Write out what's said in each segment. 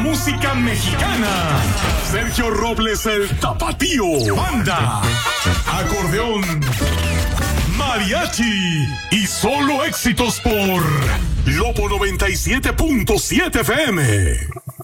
música mexicana. Sergio Robles el Tapatío. Banda, acordeón, mariachi y solo éxitos por Lobo 97.7 FM.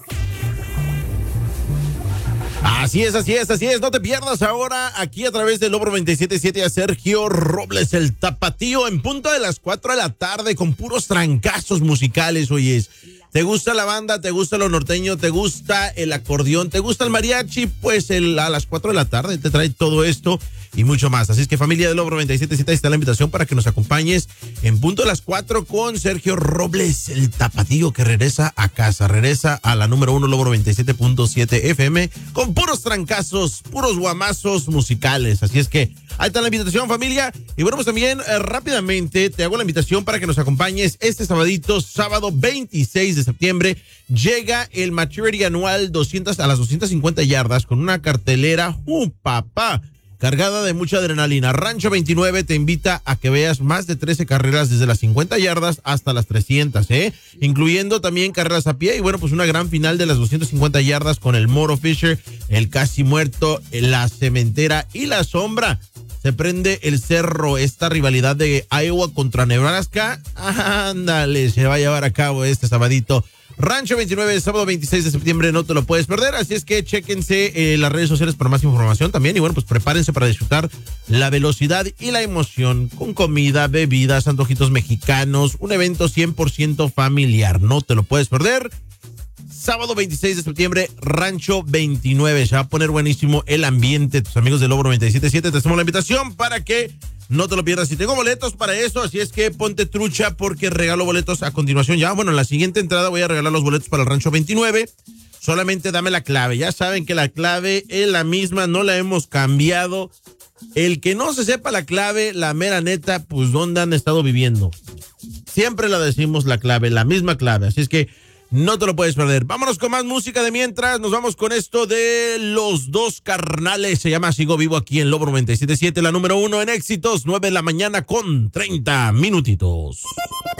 Así es. No te pierdas ahora aquí a través del Lobo 97.7 a Sergio Robles el Tapatío en punto de las 4 de la tarde con puros trancazos musicales. Oyes, ¿te gusta la banda? ¿Te gusta lo norteño? ¿Te gusta el acordeón? ¿Te gusta el mariachi? Pues a las 4 de la tarde te trae todo esto y mucho más. Así es que, familia del Lobo 97.7, ahí está la invitación para que nos acompañes en punto de las 4 con Sergio Robles el Tapatío, que regresa a casa, regresa a la número 1 Lobo 97.7 FM con puros trancazos, puros guamazos musicales. Así es que ahí está la invitación, familia. Y bueno, pues también rápidamente te hago la invitación para que nos acompañes este sabadito, sábado 26 de septiembre. Llega el Maturity Anual a las 250 yardas con una cartelera, papá, cargada de mucha adrenalina. Rancho 29 te invita a que veas más de 13 carreras desde las 50 yardas hasta las 300, incluyendo también carreras a pie y bueno, pues una gran final de las 250 yardas con el Moro Fisher, el Casi Muerto, la Cementera y la Sombra. Se prende el cerro, esta rivalidad de Iowa contra Nebraska. Ándale, se va a llevar a cabo este sabadito. Rancho 29, sábado 26 de septiembre, no te lo puedes perder, así es que chéquense las redes sociales para más información también y bueno, pues prepárense para disfrutar la velocidad y la emoción con comida, bebidas, antojitos mexicanos, un evento 100% familiar, no te lo puedes perder. Sábado 26 de septiembre, Rancho 29, se va a poner buenísimo el ambiente. Tus amigos del Lobo 97.7 te hacemos la invitación para que no te lo pierdas. Y tengo boletos para eso, así es que ponte trucha porque regalo boletos a continuación. Ya, bueno, en la siguiente entrada voy a regalar los boletos para el Rancho 29. Solamente dame la clave. Ya saben que la clave es la misma, no la hemos cambiado. El que no se sepa la clave, la mera neta, pues ¿dónde han estado viviendo? Siempre la decimos la clave, la misma clave. Así es que no te lo puedes perder. Vámonos con más música de mientras. Nos vamos con esto de Los Dos Carnales. Se llama Sigo Vivo aquí en Lobo 97.7, la número 1 en éxitos. 9 de la mañana con 30 minutitos.